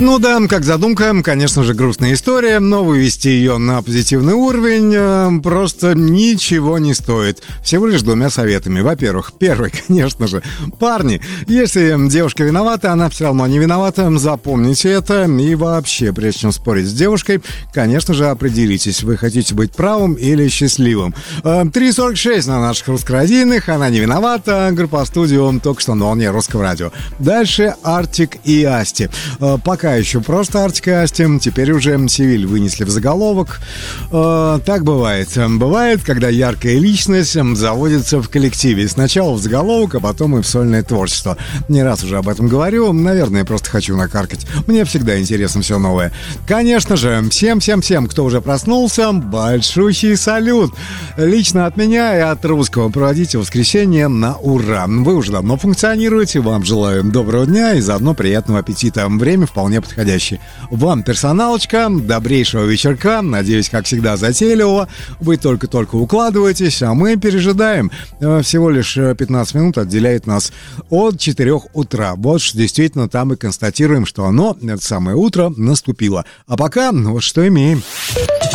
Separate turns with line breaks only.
Ну да, как задумка, конечно же, грустная история, но вывести ее на позитивный уровень просто ничего не стоит. Всего лишь двумя советами. Во-первых, первый, конечно же, парни, если девушка виновата, она все равно не виновата, запомните это. И вообще, прежде чем спорить с девушкой, конечно же, определитесь, вы хотите быть правым или счастливым. 3.46 на наших русскорадийных, она не виновата, группа «Студио» только что на волне русского радио. Дальше Артик и Асти. Пока еще просто Артик и Асти, теперь уже Севиль вынесли в заголовок. Так бывает. Бывает, когда яркая личность заводится в коллективе. Сначала в заголовок, а потом и в сольное творчество. Не раз уже об этом говорю, наверное, просто хочу накаркать. Мне всегда интересно все новое. Конечно же, всем, кто уже проснулся, большущий салют. Лично от меня и от русского проводите воскресенье на ура. Вы уже давно функционируете, вам желаю доброго дня и заодно приятного аппетита. Время вполне подходящее. Вам персоналочка, добрейшего вечерка, надеюсь, как всегда, затейливого. Вы только-только укладываетесь, а мы пережидаем. Всего лишь 15 минут отделяет нас от 4 утра. Вот действительно там и констатируем, что оно, это самое утро, наступило. А пока, вот что имеем.